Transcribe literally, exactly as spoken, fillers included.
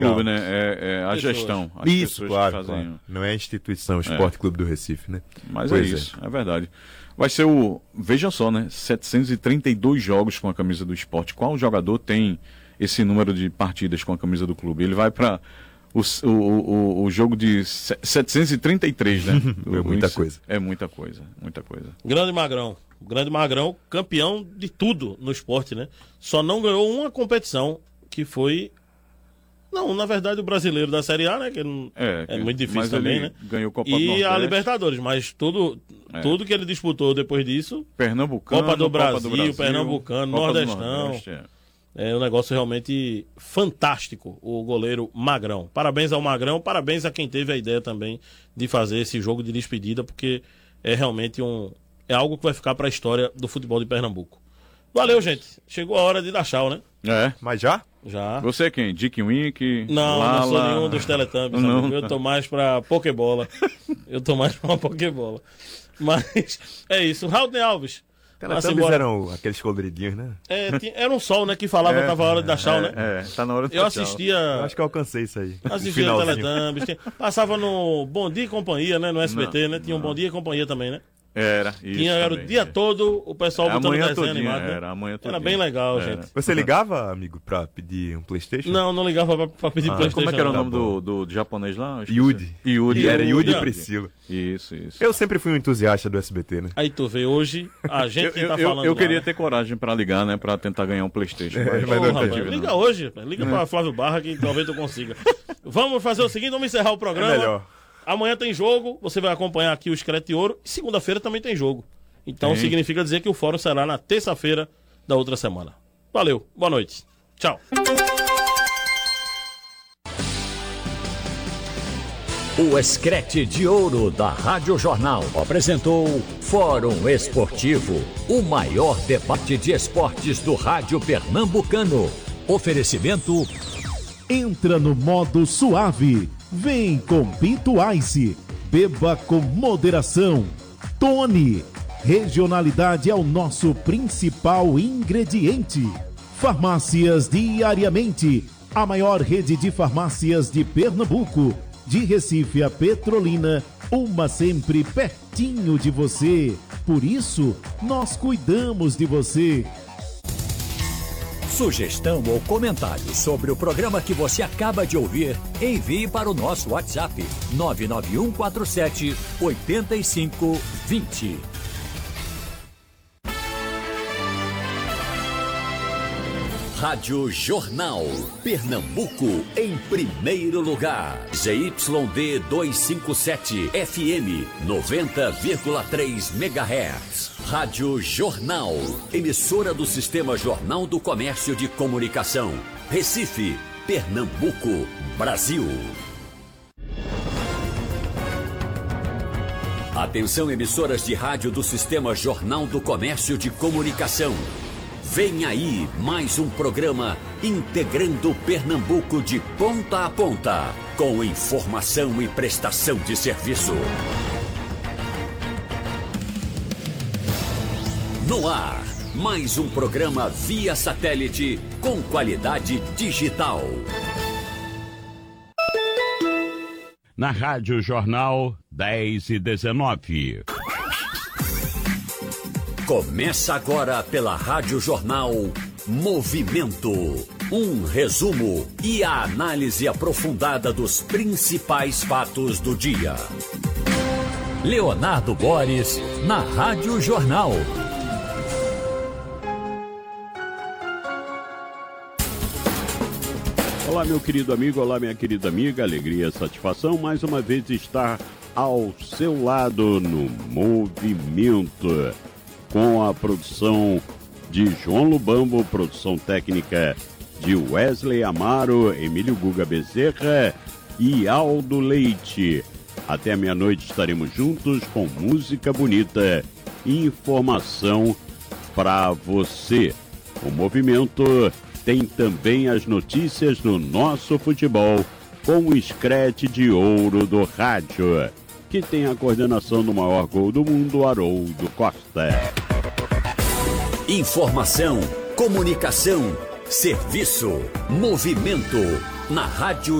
clube, né? É, é a gestão. As isso, claro, fazem... claro. Não é a instituição, o Esporte é. Clube do Recife, né? Mas pois é isso, é. é verdade. Vai ser o... Veja só, né? setecentos e trinta e dois jogos com a camisa do Sport. Qual jogador tem esse número de partidas com a camisa do clube? Ele vai para o, o, o, o jogo de setecentos e trinta e três, né? É muita coisa. É muita coisa, muita coisa. Grande Magrão. O grande Magrão, campeão de tudo no esporte, né? Só não ganhou uma competição, que foi... Não, na verdade o brasileiro da Série A, né? Que não... é, é muito difícil também, né? Ganhou Copa e do Nordeste. a Libertadores, mas tudo, é. tudo que ele disputou depois disso... Pernambucano, Copa do Brasil, Copa do Brasil Pernambucano, Copa Nordestão... Nordeste, é. é um negócio realmente fantástico, o goleiro Magrão. Parabéns ao Magrão, parabéns a quem teve a ideia também de fazer esse jogo de despedida, porque é realmente um... é algo que vai ficar para a história do futebol de Pernambuco. Valeu, gente. Chegou a hora de dar tchau, né? É, mas já? Já. Você quem? Dick Wink? Não, Lala... não sou nenhum dos Teletubbies. Não. Eu tô mais pra Pokébola. Eu tô mais pra uma Pokébola. Mas é isso. Raulden Alves. Teletubbies eram aqueles coloridinhos, né? É, tinha, era um sol, né? Que falava que é, tava a hora de dar tchau, é, né? É, tá na hora de Eu dar assistia. Eu acho que eu alcancei isso aí. Assistia Teletubbies. Tinha... Passava no Bom Dia e Companhia, né? No S B T, não, né? Tinha um Bom Dia e Companhia também, né? Era, isso. Tinha, era também, o dia é. todo o pessoal é, botando desenho todinha, animado. Né? Era, amanhã todinha. Era bem legal, era. gente. Você ligava, amigo, pra pedir um PlayStation? Não, não ligava pra, pra pedir ah, PlayStation. Como é que era o nome tá do, do, do japonês lá? Yudi. Yudi. Era Yudi e Priscila. Isso, isso. Eu sempre fui um entusiasta do S B T, né? Aí tu vê, hoje a gente eu, tá eu, falando Eu, eu queria lá, ter coragem pra ligar, né? Pra tentar ganhar um PlayStation. É, mas mas Ô, não rapaz, tive, liga não. hoje, liga pra Flávio Barra que talvez tu consiga. Vamos fazer o seguinte, vamos encerrar o programa. É melhor. Amanhã tem jogo, você vai acompanhar aqui o Escrete de Ouro. E segunda-feira também tem jogo. Então tem. Significa dizer que o fórum será na terça-feira da outra semana. Valeu, boa noite. Tchau. O Escrete de Ouro da Rádio Jornal apresentou Fórum Esportivo, o maior debate de esportes do rádio pernambucano. Oferecimento... Entra no modo suave. Vem com Pinto Ice. Beba com moderação. Tony. Regionalidade é o nosso principal ingrediente. Farmácias Diariamente. A maior rede de farmácias de Pernambuco. De Recife a Petrolina, uma sempre pertinho de você. Por isso, nós cuidamos de você. Sugestão ou comentário sobre o programa que você acaba de ouvir, envie para o nosso WhatsApp nove nove um quatro sete oito cinco dois zero. Rádio Jornal, Pernambuco, em primeiro lugar. Z Y D duzentos e cinquenta e sete, F M, noventa vírgula três megahertz. Rádio Jornal, emissora do Sistema Jornal do Comércio de Comunicação. Recife, Pernambuco, Brasil. Atenção, emissoras de rádio do Sistema Jornal do Comércio de Comunicação. Vem aí mais um programa integrando Pernambuco de ponta a ponta, com informação e prestação de serviço. No ar, mais um programa via satélite com qualidade digital. Na Rádio Jornal, dez e dezenove. Começa agora pela Rádio Jornal Movimento. Um resumo e a análise aprofundada dos principais fatos do dia. Leonardo Boris, na Rádio Jornal. Olá, meu querido amigo, olá, minha querida amiga. Alegria e satisfação mais uma vez estar ao seu lado no Movimento. Com a produção de João Lubambo, produção técnica de Wesley Amaro, Emílio Guga Bezerra e Aldo Leite. Até meia-noite estaremos juntos com música bonita e informação para você. O Movimento tem também as notícias do nosso futebol com o Escrete de Ouro do Rádio, que tem a coordenação do maior gol do mundo, Haroldo Costa. Informação, comunicação, serviço, movimento. na Rádio